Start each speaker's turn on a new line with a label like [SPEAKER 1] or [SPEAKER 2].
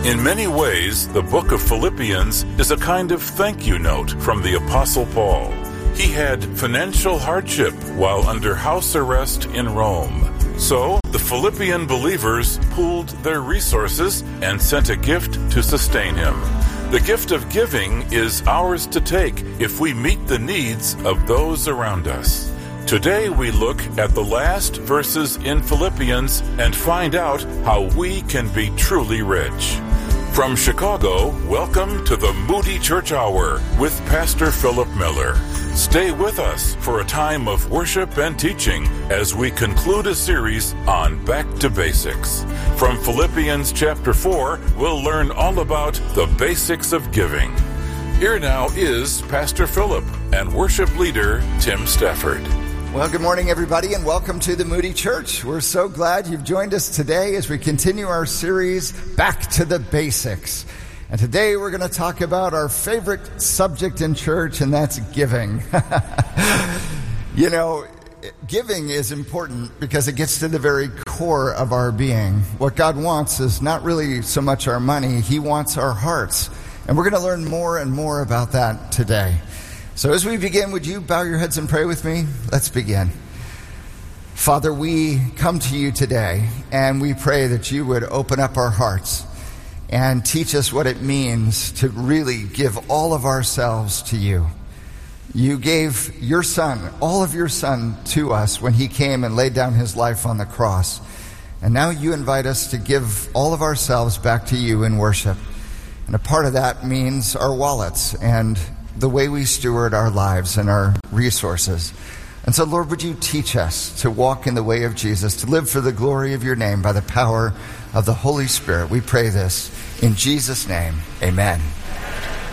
[SPEAKER 1] In many ways, the book of Philippians is a kind of thank you note from the Apostle Paul. He had financial hardship while under house arrest in Rome. So, the Philippian believers pooled their resources and sent a gift to sustain him. The gift of giving is ours to take if we meet the needs of those around us. Today we look at the last verses in Philippians and find out how we can be truly rich. From Chicago, welcome to the Moody Church Hour with Pastor Philip Miller. Stay with us for a time of worship and teaching as we conclude a series on Back to Basics. From Philippians chapter 4, we'll learn all about the basics of giving. Here now is Pastor Philip and worship leader Tim Stafford.
[SPEAKER 2] Well, good morning, everybody, and welcome to the Moody Church. We're so glad you've joined us today as we continue our series, Back to the Basics. And today we're going to talk about our favorite subject in church, and that's giving. You know, giving is important because it gets to the very core of our being. What God wants is not really so much our money, He wants our hearts. And we're going to learn more and more about that today. So as we begin, would you bow your heads and pray with me? Let's begin. Father, we come to you today, and we pray that you would open up our hearts and teach us what it means to really give all of ourselves to you. You gave your Son, all of your Son, to us when He came and laid down His life on the cross. And now you invite us to give all of ourselves back to you in worship. And a part of that means our wallets and the way we steward our lives and our resources. And so, Lord, would you teach us to walk in the way of Jesus, to live for the glory of your name by the power of the Holy Spirit? We pray this in Jesus' name. Amen.